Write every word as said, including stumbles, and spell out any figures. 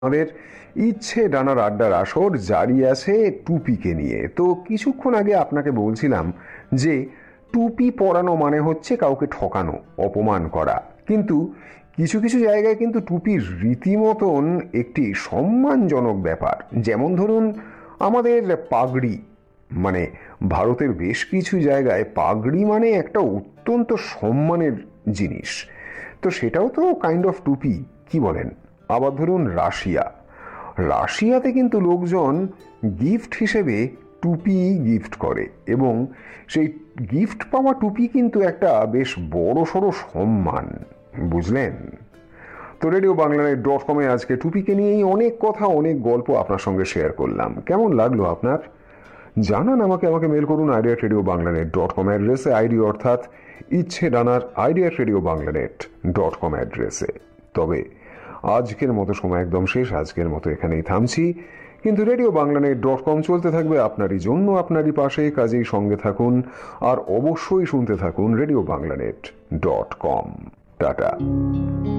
আমাদের ইচ্ছে ডানার আড্ডার আসর জারি আছে টুপিকে নিয়ে। তো কিছুক্ষণ আগে আপনাকে বলছিলাম যে টুপি পরানো মানে হচ্ছে কাউকে ঠকানো, অপমান করা। কিন্তু কিছু কিছু জায়গায় কিন্তু টুপির রীতিমতন একটি সম্মানজনক ব্যাপার। যেমন ধরুন আমাদের পাগড়ি, মানে ভারতের বেশ কিছু জায়গায় পাগড়ি মানে একটা অত্যন্ত সম্মানের জিনিস। তো সেটাও তো কাইন্ড অফ টুপি, কি বলেন? আবার ধরুন রাশিয়া, রাশিয়াতে কিন্তু লোকজন গিফট হিসেবে টুপি গিফট করে, এবং সেই গিফট পাওয়া টুপি কিন্তু একটা বেশ বড় সড়ো সম্মান, বুঝলেন? তো রেডিও বাংলানেট ডট কমে আজকে টুপিকে নিয়েই অনেক কথা, অনেক গল্প আপনার সঙ্গে শেয়ার করলাম। কেমন লাগলো আপনার? জানান আমাকে। আমাকে মেল করুন আইডিয়া রেডিও বাংলানেট ডট কম অ্যাড্রেসে, আইডি অর্থাৎ ইচ্ছে ডানার আইডিয়া রেডিও বাংলানেট ডট কম অ্যাড্রেসে। তবে আজকের মতো সময় একদম শেষ, আজকের মতো এখানেই থামছি। কিন্তু রেডিও বাংলানেট ডট কম চলতে থাকবে আপনারই জন্য, আপনারই পাশে। কাজেই সঙ্গে থাকুন আর অবশ্যই শুনতে থাকুন রেডিও বাংলানেট ডট কম। টাটা।